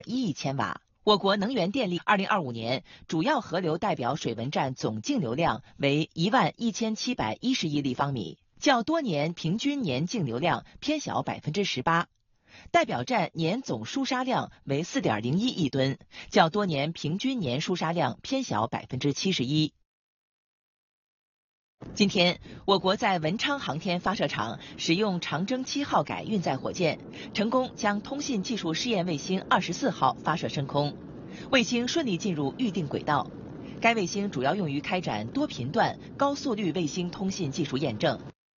1亿千瓦。我国能源电力2025年主要河流代表水文站总净流量为11710亿立方米，较多年平均年净流量偏小18%。代表站年总输沙量为4.01亿吨，较多年平均年输沙量偏小71%。今天，我国在文昌航天发射场使用长征7号改运载火箭，成功将通信技术试验卫星24号发射升空，卫星顺利进入预定轨道。该卫星主要用于开展多频段、高速率卫星通信技术验证。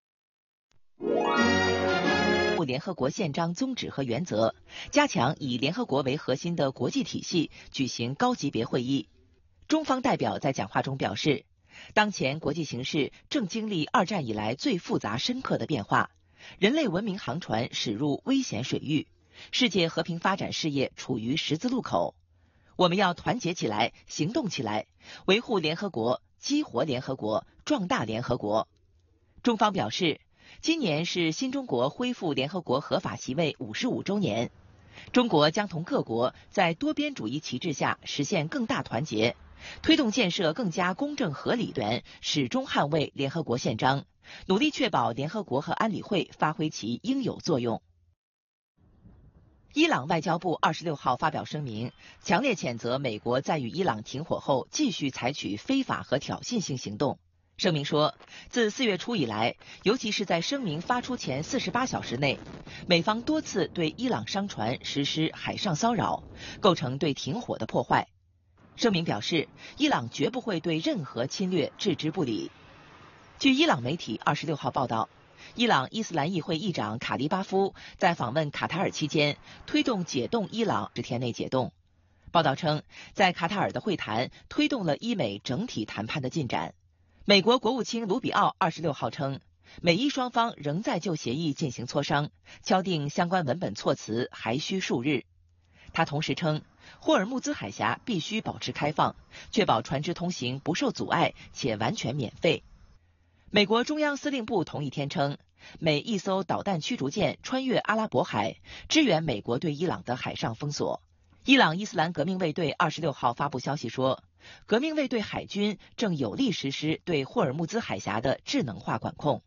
联合国宪章宗旨和原则，加强以联合国为核心的国际体系举行高级别会议。中方代表在讲话中表示，当前国际形势正经历2战以来最复杂深刻的变化，人类文明航船驶入危险水域，世界和平发展事业处于十字路口。我们要团结起来，行动起来，维护联合国，激活联合国，壮大联合国。中方表示，今年是新中国恢复联合国合法席位55周年，中国将同各国在多边主义旗帜下实现更大团结，推动建设更加公正合理的，始终捍卫联合国宪章，努力确保联合国和安理会发挥其应有作用。伊朗外交部26号发表声明，强烈谴责美国在与伊朗停火后继续采取非法和挑衅性行动。声明说，自4月初以来，尤其是在声明发出前48小时内，美方多次对伊朗商船实施海上骚扰，构成对停火的破坏。声明表示，伊朗绝不会对任何侵略置之不理。据伊朗媒体26号报道，伊朗伊斯兰议会议长卡利巴夫在访问卡塔尔期间，推动解冻伊朗10天内解冻。报道称，在卡塔尔的会谈推动了伊美整体谈判的进展。美国国务卿卢比奥26号称，美伊双方仍在就协议进行磋商，敲定相关文本措辞还需数日。他同时称，霍尔木兹海峡必须保持开放，确保船只通行不受阻碍且完全免费。美国中央司令部同一天称，美一艘导弹驱逐舰穿越阿拉伯海，支援美国对伊朗的海上封锁。伊朗伊斯兰革命卫队26号发布消息说，革命卫队海军正有力实施对霍尔木兹海峡的智能化管控。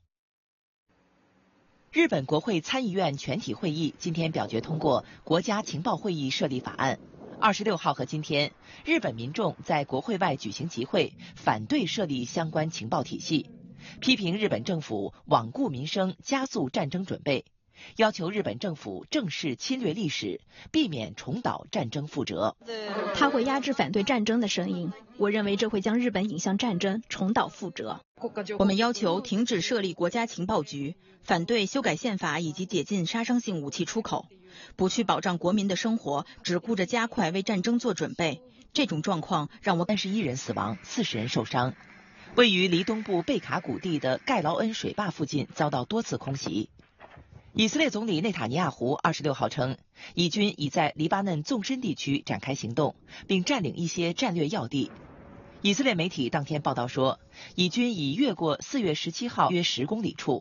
日本国会参议院全体会议今天表决通过国家情报会议设立法案。26号和今天，日本民众在国会外举行集会，反对设立相关情报体系，批评日本政府罔顾民生，加速战争准备，要求日本政府正视侵略历史，避免重蹈战争覆辙。 他会压制反对战争的声音，我认为这会将日本引向战争，重蹈覆辙。 我们要求停止设立国家情报局，反对修改宪法以及解禁杀伤性武器出口，不去保障国民的生活，只顾着加快为战争做准备。这种状况让我 31人死亡，40人受伤。位于离东部贝卡谷地的盖劳恩水坝附近遭到多次空袭。以色列总理内塔尼亚胡26号称，以军已在黎巴嫩纵深地区展开行动，并占领一些战略要地。以色列媒体当天报道说，以军已越过4月17号约10公里处。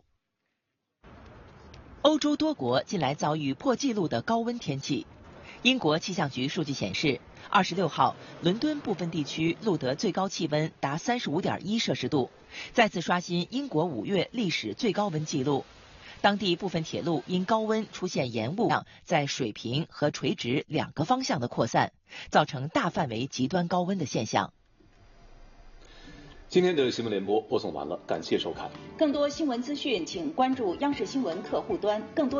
欧洲多国近来遭遇破纪录的高温天气。英国气象局数据显示，26号伦敦部分地区录得最高气温达35.1摄氏度，再次刷新英国5月历史最高温纪录。当地部分铁路因高温出现延误，在水平和垂直2个方向的扩散，造成大范围极端高温的现象。 今天的新闻联播播送完了，感谢收看。 更多新闻资讯，请关注央视新闻客户端。更多